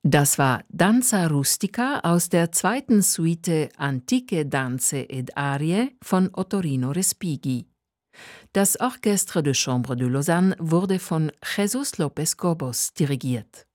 Das war Danza Rustica aus der zweiten Suite Antiche Danze ed Arie von Ottorino Respighi. Das Orchestre de Chambre de Lausanne wurde von Jesús López Cobos dirigiert.